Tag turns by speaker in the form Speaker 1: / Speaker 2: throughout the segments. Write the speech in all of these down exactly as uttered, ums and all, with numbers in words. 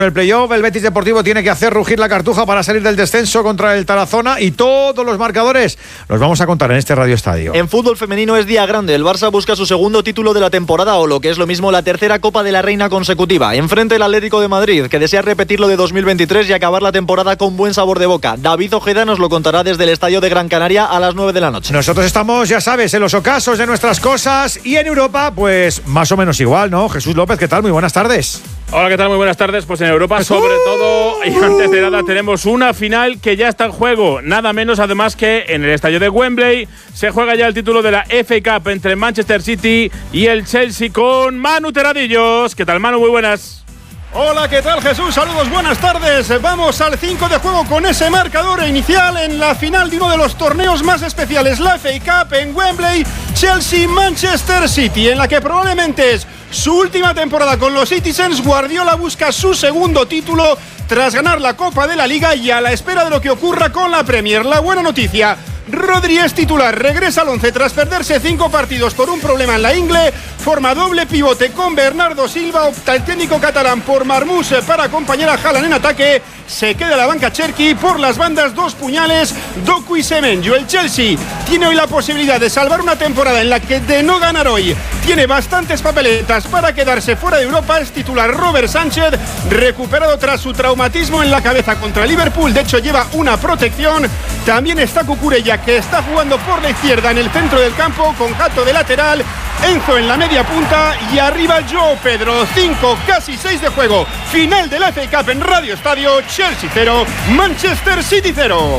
Speaker 1: El playoff, el Betis Deportivo tiene que hacer rugir la cartuja para salir del descenso contra el Tarazona y todos los marcadores los vamos a contar en este Radio Estadio.
Speaker 2: En fútbol femenino es día grande. El Barça busca su segundo título de la temporada o lo que es lo mismo la tercera Copa de la Reina consecutiva. Enfrente el Atlético de Madrid, que desea repetir lo de dos mil veintitrés y acabar la temporada con buen sabor de boca. David Ojeda nos lo contará desde el Estadio de Gran Canaria a las nueve de la noche.
Speaker 1: Nosotros estamos, ya sabes, en los ocasos de nuestras cosas y en Europa, pues más o menos igual, ¿no? Jesús López, ¿qué tal? Muy buenas tardes.
Speaker 3: Hola, ¿qué tal? Muy buenas tardes. Pues en Europa, sobre todo, y antes de nada, tenemos una final que ya está en juego. Nada menos, además, que en el estadio de Wembley se juega ya el título de la F A Cup entre Manchester City y el Chelsea con Manu Terradillos. ¿Qué tal, Manu? Muy buenas.
Speaker 4: Hola, ¿qué tal, Jesús? Saludos, buenas tardes. Vamos al cinco de juego con ese marcador inicial en la final de uno de los torneos más especiales, la F A Cup en Wembley, Chelsea-Manchester City, en la que probablemente es su última temporada con los Citizens. Guardiola busca su segundo título tras ganar la Copa de la Liga y a la espera de lo que ocurra con la Premier. La buena noticia: Rodri es titular, regresa al once tras perderse cinco partidos por un problema en la ingle, forma doble pivote con Bernardo Silva, opta el técnico catalán por Marmús para acompañar a Haaland en ataque, se queda la banca Cherki, por las bandas dos puñales, Doku y Semenyo. El Chelsea tiene hoy la posibilidad de salvar una temporada en la que de no ganar hoy tiene bastantes papeletas para quedarse fuera de Europa. Es titular Robert Sánchez, recuperado tras su traumatismo en la cabeza contra Liverpool, de hecho lleva una protección. También está Cucurella, que está jugando por la izquierda en el centro del campo con Jato de lateral, Enzo en la media punta y arriba Joao Pedro. Cinco, casi seis de juego. Final de la F A Cup en Radio Estadio. Chelsea cero, Manchester City cero.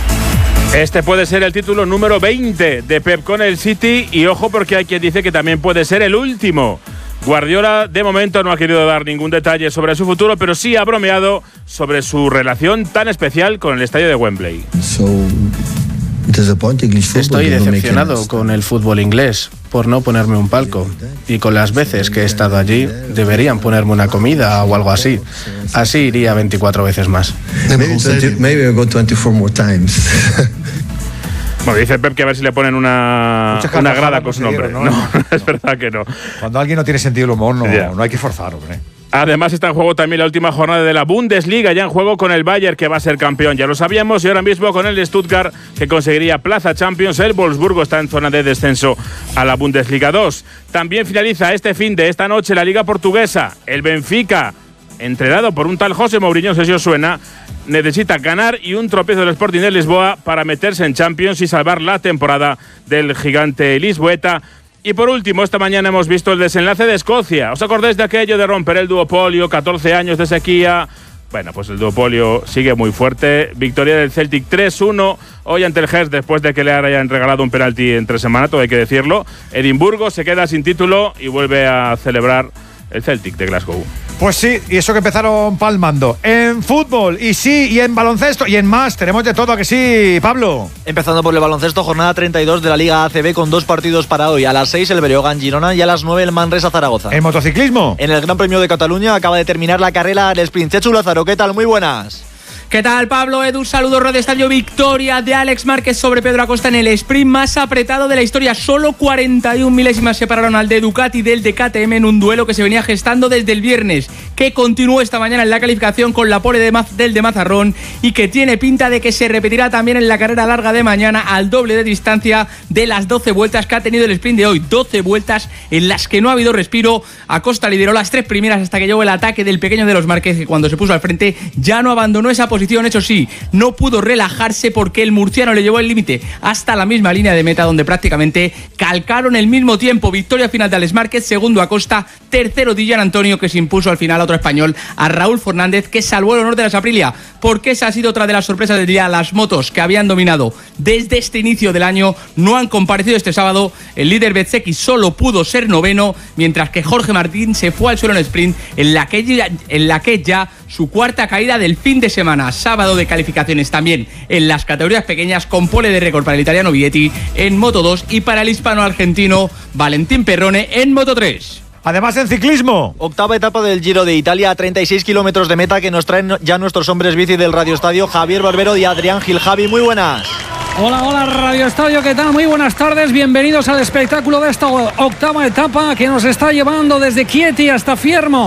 Speaker 3: Este puede ser el título número veinte de Pep con el City y ojo porque hay quien dice que también puede ser el último. Guardiola de momento no ha querido dar ningún detalle sobre su futuro, pero sí ha bromeado sobre su relación tan especial con el estadio de Wembley.
Speaker 5: So,
Speaker 6: Estoy decepcionado con el fútbol inglés por no ponerme un palco, y con las veces que he estado allí deberían ponerme una comida o algo así. Así iría veinticuatro veces más.
Speaker 5: Maybe I'll go twenty-four more times.
Speaker 3: Bueno, dice Pep que a ver si le ponen una, una grada con su nombre. No, no, es verdad que no.
Speaker 1: Cuando alguien no tiene sentido el humor, no, yeah. no hay que forzar, hombre.
Speaker 3: Además está en juego también la última jornada de la Bundesliga, ya en juego con el Bayern, que va a ser campeón, ya lo sabíamos, y ahora mismo con el Stuttgart, que conseguiría plaza Champions. El Wolfsburgo está en zona de descenso a la Bundesliga dos. También finaliza este fin de esta noche la Liga Portuguesa. El Benfica, entrenado por un tal José Mourinho, no sé si os suena, necesita ganar y un tropiezo del Sporting de Lisboa para meterse en Champions y salvar la temporada del gigante lisboeta. Y por último, esta mañana hemos visto el desenlace de Escocia. ¿Os acordáis de aquello de romper el duopolio, catorce años de sequía? Bueno, pues el duopolio sigue muy fuerte. Victoria del Celtic tres uno hoy ante el Hearts después de que le hayan regalado un penalti entre semana, todo hay que decirlo. Edimburgo se queda sin título y vuelve a celebrar el Celtic de Glasgow.
Speaker 1: Pues sí, y eso que empezaron palmando. En fútbol, y sí, y en baloncesto, y en más, tenemos de todo, ¿a que sí, Pablo?
Speaker 2: Empezando por el baloncesto, jornada treinta y dos de la Liga A C B con dos partidos para hoy. A las seis el Breogán Girona y a las nueve el Manresa Zaragoza.
Speaker 1: En motociclismo,
Speaker 2: en el Gran Premio de Cataluña acaba de terminar la carrera al sprint. Chechu Lázaro, ¿qué tal? Muy buenas.
Speaker 7: ¿Qué tal, Pablo? Edu, saludo, Radio Estadio. Victoria de Alex Márquez sobre Pedro Acosta en el sprint más apretado de la historia. Solo cuarenta y una milésimas separaron al de Ducati del de K T M en un duelo que se venía gestando desde el viernes, que continuó esta mañana en la calificación con la pole de Maz, del de Mazarrón, y que tiene pinta de que se repetirá también en la carrera larga de mañana al doble de distancia de las doce vueltas que ha tenido el sprint de hoy. doce vueltas en las que no ha habido respiro. Acosta lideró las tres primeras hasta que llegó el ataque del pequeño de los Márquez, que cuando se puso al frente ya no abandonó esa posición. Eso sí, no pudo relajarse porque el murciano le llevó el límite hasta la misma línea de meta, donde prácticamente calcaron el mismo tiempo. Victoria final de Alex Márquez, segundo Acosta, tercero Dillan Antonio, que se impuso al final a otro español, a Raúl Fernández, que salvó el honor de la Aprilia, porque esa ha sido otra de las sorpresas del día. Las motos que habían dominado desde este inicio del año no han comparecido este sábado. El líder Bezzecchi solo pudo ser noveno, mientras que Jorge Martín se fue al suelo en sprint, en la que ya, en la que ya su cuarta caída del fin de semana. Sábado de calificaciones también en las categorías pequeñas, con pole de récord para el italiano Vietti en Moto dos y para el hispano-argentino Valentín Perrone en Moto tres.
Speaker 1: Además, en ciclismo,
Speaker 2: octava etapa del Giro de Italia a treinta y seis kilómetros de meta, que nos traen ya nuestros hombres bici del Radio Estadio, Javier Barbero y Adrián Gil. Javi, muy buenas.
Speaker 8: Hola, hola Radio Estadio, ¿qué tal? Muy buenas tardes, bienvenidos al espectáculo de esta octava etapa que nos está llevando desde Chieti hasta Fiermo,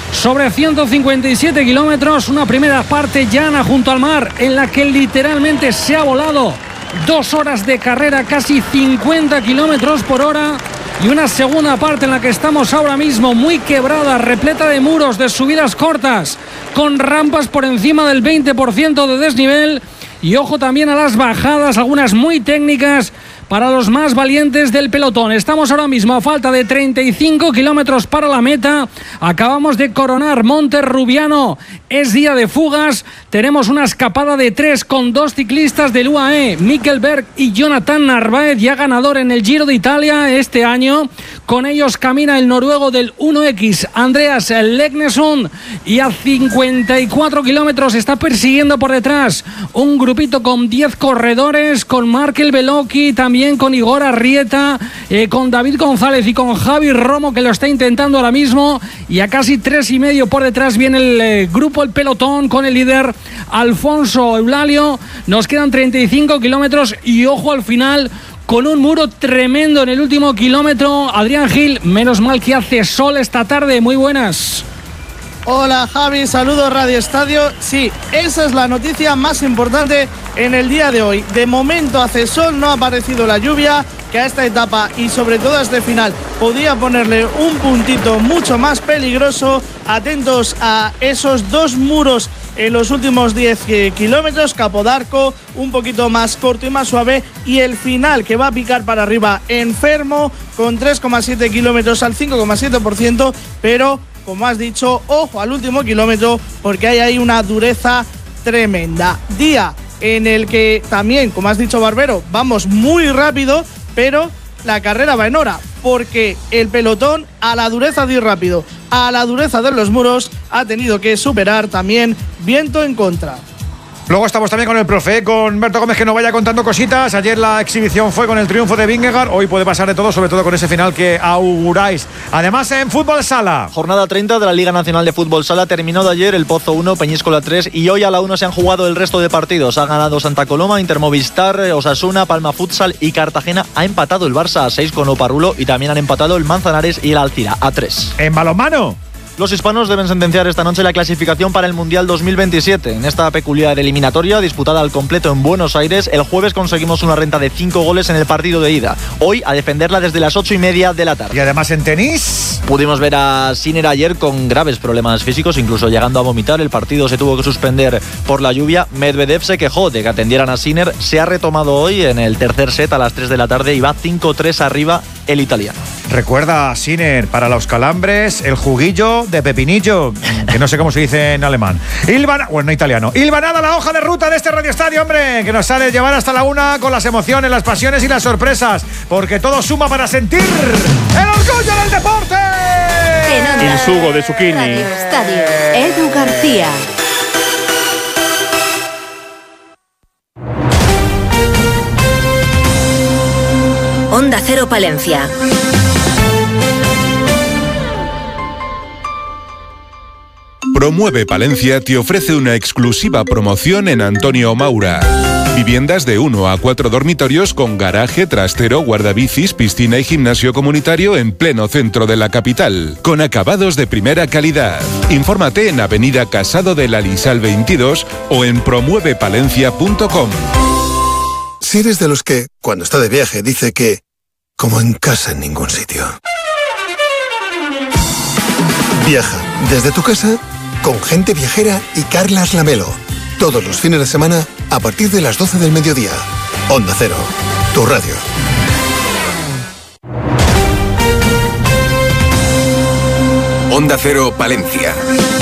Speaker 8: sobre ciento cincuenta y siete kilómetros. Una primera parte llana junto al mar en la que literalmente se ha volado dos horas de carrera, casi cincuenta kilómetros por hora. Y una segunda parte en la que estamos ahora mismo muy quebrada, repleta de muros, de subidas cortas, con rampas por encima del veinte por ciento de desnivel. Y ojo también a las bajadas, algunas muy técnicas para los más valientes del pelotón. Estamos ahora mismo a falta de treinta y cinco kilómetros para la meta. Acabamos de coronar Monte Rubiano. Es día de fugas. Tenemos una escapada de tres con dos ciclistas del U A E, Mikkel Berg y Jonathan Narváez, ya ganador en el Giro de Italia este año. Con ellos camina el noruego del uno equis, Andreas Legnesund. Y a cincuenta y cuatro kilómetros está persiguiendo por detrás un grupito con diez corredores, con Markel Beloki, también con Igor Arrieta, eh, con David González y con Javi Romo, que lo está intentando ahora mismo. Y a casi tres y medio por detrás viene el eh, grupo, el pelotón, con el líder Alfonso Eulalio. Nos quedan treinta y cinco kilómetros y ojo al final, con un muro tremendo en el último kilómetro. Adrián Gil, menos mal que hace sol esta tarde. Muy buenas.
Speaker 9: Hola Javi, saludos Radio Estadio. Sí, esa es la noticia más importante en el día de hoy. De momento hace sol, no ha aparecido la lluvia, que a esta etapa y sobre todo a este final podía ponerle un puntito mucho más peligroso. Atentos a esos dos muros en los últimos diez kilómetros, Capodarco un poquito más corto y más suave, y el final que va a picar para arriba enfermo con tres coma siete kilómetros al cinco coma siete por ciento, pero como has dicho, ojo al último kilómetro porque hay ahí una dureza tremenda. Día en el que también, como has dicho Barbero, vamos muy rápido, pero la carrera va en hora, porque el pelotón, a la dureza de ir rápido, a la dureza de los muros, ha tenido que superar también viento en contra.
Speaker 1: Luego estamos también con el profe, con Berto Gómez, que nos vaya contando cositas. Ayer la exhibición fue con el triunfo de Vingegaard. Hoy puede pasar de todo, sobre todo con ese final que auguráis. Además, en Fútbol Sala.
Speaker 2: Jornada treinta de la Liga Nacional de Fútbol Sala. Terminó de ayer el Pozo uno, Peñíscola tres. Y hoy a la una se han jugado el resto de partidos. Ha ganado Santa Coloma, Intermovistar, Osasuna, Palma Futsal y Cartagena. Ha empatado el Barça a seis con Oparrulo. Y también han empatado el Manzanares y el Alcira a tres.
Speaker 1: En balonmano.
Speaker 2: Los hispanos deben sentenciar esta noche la clasificación para el Mundial dos mil veintisiete. En esta peculiar eliminatoria, disputada al completo en Buenos Aires, el jueves conseguimos una renta de cinco goles en el partido de ida. Hoy a defenderla desde las ocho y media de la tarde.
Speaker 1: Y además en tenis
Speaker 2: pudimos ver a Sinner ayer con graves problemas físicos, incluso llegando a vomitar. El partido se tuvo que suspender por la lluvia. Medvedev se quejó de que atendieran a Sinner. Se ha retomado hoy en el tercer set a las tres de la tarde y va cinco tres arriba el italiano.
Speaker 1: Recuerda, Sinner, para los calambres, el juguillo de pepinillo, que no sé cómo se dice en alemán. Ilvan, bueno, italiano. Ilvanada la hoja de ruta de este Radio Estadio, hombre, que nos sale llevar hasta la una con las emociones, las pasiones y las sorpresas, porque todo suma para sentir el orgullo del deporte.
Speaker 3: El sugo de zucchini.
Speaker 10: Radio Estadio, Edu García. Onda Cero Palencia.
Speaker 11: Promueve Palencia te ofrece una exclusiva promoción en Antonio Maura. Viviendas de uno a cuatro dormitorios con garaje, trastero, guardabicis, piscina y gimnasio comunitario en pleno centro de la capital, con acabados de primera calidad. Infórmate en Avenida Casado de la Lisal veintidós o en promueve palencia punto com.
Speaker 12: Si eres de los que, cuando está de viaje, dice que como en casa en ningún sitio. Viaja desde tu casa con Gente Viajera y Carlas Lamelo. Todos los fines de semana a partir de las doce del mediodía. Onda Cero, tu radio.
Speaker 11: Onda Cero Palencia.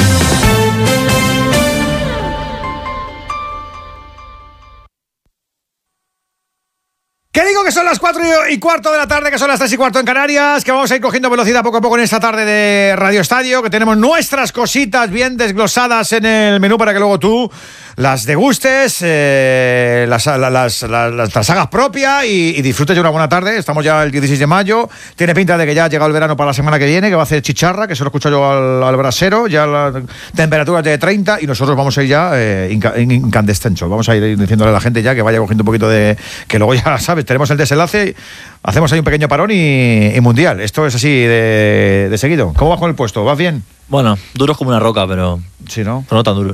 Speaker 1: ¿Qué digo? Que son las cuatro y cuarto de la tarde, que son las tres y cuarto en Canarias, que vamos a ir cogiendo velocidad poco a poco en esta tarde de Radio Estadio, que tenemos nuestras cositas bien desglosadas en el menú para que luego tú las degustes, eh, las, las, las, las, las hagas propias y, y disfrutes de una buena tarde. Estamos ya el dieciséis de mayo, tiene pinta de que ya ha llegado el verano para la semana que viene, que va a hacer chicharra, que se lo escucho yo al, al brasero, ya la temperatura de treinta y nosotros vamos a ir ya eh, inca, incandescenso, vamos a ir diciéndole a la gente ya que vaya cogiendo un poquito de... que luego ya sabes, tenemos el desenlace, hacemos ahí un pequeño parón y, y mundial. Esto es así de, de seguido. ¿Cómo vas con el puesto? ¿Vas bien?
Speaker 2: Bueno, duros como una roca, pero,
Speaker 1: sí, ¿no?
Speaker 2: pero no tan duros.